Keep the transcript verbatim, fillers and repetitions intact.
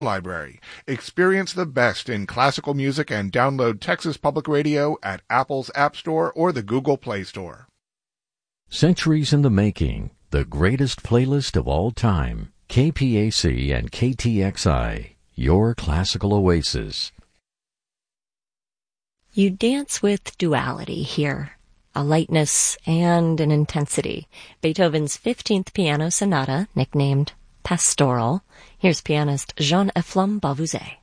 Library. Experience the best in classical music and download Texas Public Radio at Apple's App Store or the Google Play Store. Centuries in the Making, the greatest playlist of all time. K P A C and K T X I, your classical oasis. You dance with duality here, a lightness and an intensity. Beethoven's fifteenth Piano Sonata, nicknamed Pastoral. Here's pianist Jean-Eflem Bavouzet.